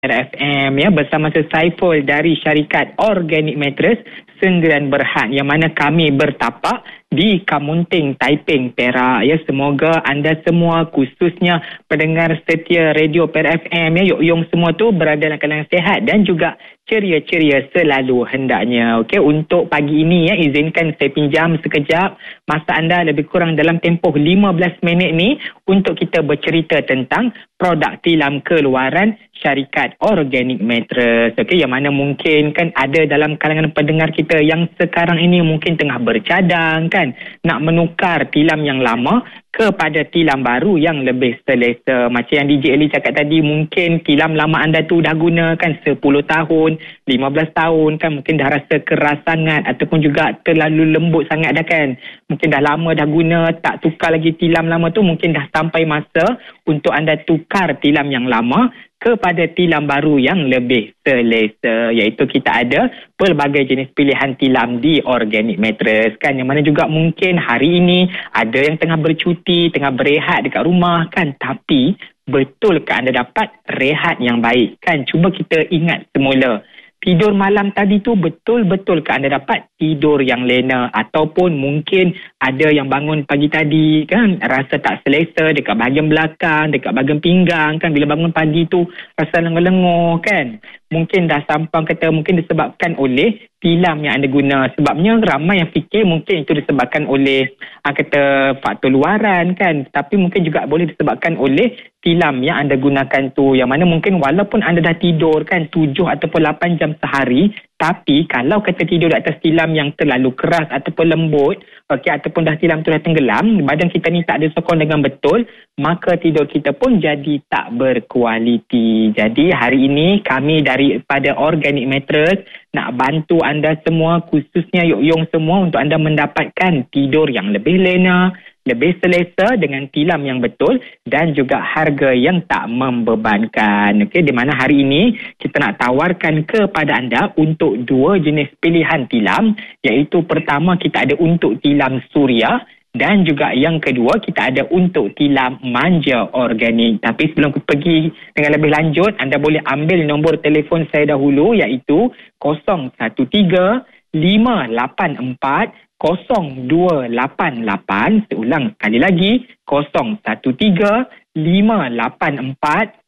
RFM ya, bersama saya Saiful dari syarikat Organic Mattress Sendirian Berhad, yang mana kami bertapak di Kamunting, Taiping, Perak ya. Semoga anda semua, khususnya pendengar setia radio PRFM ya, Yok semua tu berada dalam keadaan sihat dan juga ceria-ceria selalu hendaknya. Okey, untuk pagi ini ya, izinkan saya pinjam sekejap masa anda, lebih kurang dalam tempoh 15 minit ni, untuk kita bercerita tentang produk tilam keluaran syarikat Organic Mattress. Okey, yang mana mungkin kan ada dalam kalangan pendengar kita yang sekarang ini mungkin tengah bercadang kan, nak menukar tilam yang lama kepada tilam baru yang lebih selesa. Macam yang DJ Ali cakap tadi, mungkin tilam lama anda tu dah guna kan 10 tahun, 15 tahun kan, mungkin dah rasa keras sangat ataupun juga terlalu lembut sangat dah kan. Mungkin dah lama dah guna, tak tukar lagi tilam lama tu, mungkin dah sampai masa untuk anda tukar tilam yang lama kepada tilam baru yang lebih selesa. Iaitu kita ada pelbagai jenis pilihan tilam di Organic Mattress kan, yang mana juga mungkin hari ini ada yang tengah bercuti, tengah berehat dekat rumah kan, tapi betul ke anda dapat rehat yang baik kan? Cuba kita ingat semula, tidur malam tadi tu betul-betul ke anda dapat tidur yang lena, ataupun mungkin ada yang bangun pagi tadi kan rasa tak selesa dekat bahagian belakang, dekat bahagian pinggang kan, bila bangun pagi tu rasa lenguh-lenguh kan. Mungkin dah sampang kata mungkin disebabkan oleh tilam yang anda guna. Sebabnya ramai yang fikir mungkin itu disebabkan oleh kata faktor luaran kan, tapi mungkin juga boleh disebabkan oleh tilam yang anda gunakan tu, yang mana mungkin walaupun anda dah tidur kan 7 ataupun 8 jam sehari, tapi kalau kata tidur di atas tilam yang terlalu keras ataupun lembut, okey, ataupun dah tilam tu dah tenggelam, badan kita ni tak ada sokong dengan betul, maka tidur kita pun jadi tak berkualiti. Jadi hari ini kami daripada Organic Mattress nak bantu anda semua, khususnya Yok semua, untuk anda mendapatkan tidur yang lebih lena, lebih selesa dengan tilam yang betul dan juga harga yang tak membebankan. Okey, di mana hari ini kita nak tawarkan kepada anda untuk 2 jenis pilihan tilam, iaitu pertama kita ada untuk tilam suria dan juga yang kedua kita ada untuk tilam manja organik. Tapi sebelum pergi dengan lebih lanjut, anda boleh ambil nombor telefon saya dahulu, iaitu 013 584 0288. Seulang sekali lagi, 013 584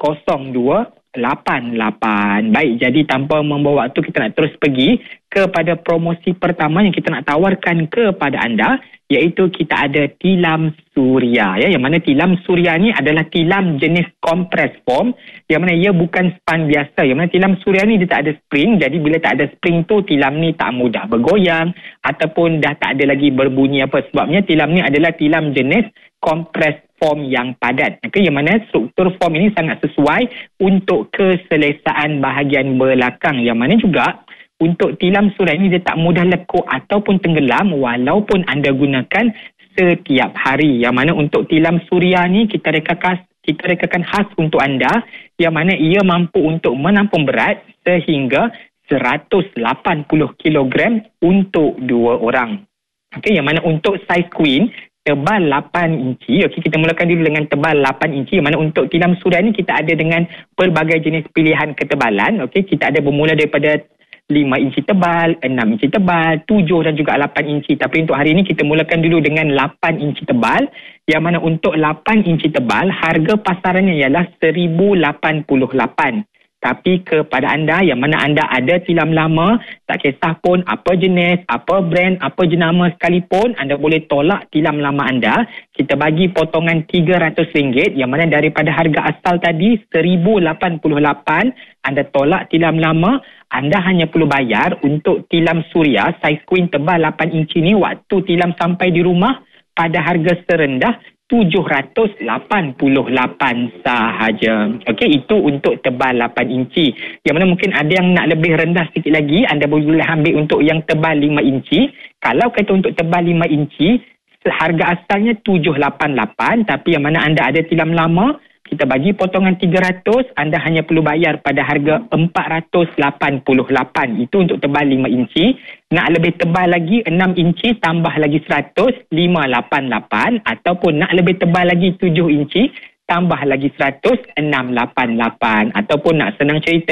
0288. Baik, jadi tanpa membawa waktu, kita nak terus pergi kepada promosi pertama yang kita nak tawarkan kepada anda, iaitu kita ada tilam suria ya, yang mana tilam suria ni adalah tilam jenis compress foam, yang mana ia bukan span biasa. Yang mana tilam suria ni dia tak ada spring, jadi bila tak ada spring tu tilam ni tak mudah bergoyang ataupun dah tak ada lagi berbunyi apa. Sebabnya tilam ni adalah tilam jenis compress foam yang padat. Okay, yang mana struktur foam ini sangat sesuai untuk keselesaan bahagian belakang, yang mana juga untuk tilam suria ini dia tak mudah lekuk ataupun tenggelam walaupun anda gunakan setiap hari. Yang mana untuk tilam suria ni kita rekakan khas untuk anda, yang mana ia mampu untuk menampung berat sehingga 180 kilogram untuk 2 orang. Okey, yang mana untuk saiz queen tebal 8 inci. Okey, kita mulakan dulu dengan tebal 8 inci. Yang mana untuk tilam suria ni kita ada dengan pelbagai jenis pilihan ketebalan. Okey, kita ada bermula daripada 5 inci tebal, 6 inci tebal, 7 dan juga 8 inci. Tapi untuk hari ini kita mulakan dulu dengan 8 inci tebal. Yang mana untuk 8 inci tebal, harga pasarannya ialah 1088. Tapi kepada anda yang mana anda ada tilam lama, tak kisah pun apa jenis, apa brand, apa jenama sekalipun, anda boleh tolak tilam lama anda. Kita bagi potongan RM300, yang mana daripada harga asal tadi 1088, anda tolak tilam lama, anda hanya perlu bayar untuk tilam suria saiz queen tebal 8 inci ni waktu tilam sampai di rumah pada harga serendah RM788 sahaja. Okey, itu untuk tebal 8 inci. Yang mana mungkin ada yang nak lebih rendah sikit lagi, anda boleh ambil untuk yang tebal 5 inci. Kalau kata untuk tebal 5 inci, harga asalnya RM788, tapi yang mana anda ada tilam lama, kita bagi potongan RM300, anda hanya perlu bayar pada harga RM488. Itu untuk tebal 5 inci. Nak lebih tebal lagi 6 inci tambah lagi 100, RM588. Ataupun nak lebih tebal lagi 7 inci tambah lagi 100 688 ataupun nak senang cerita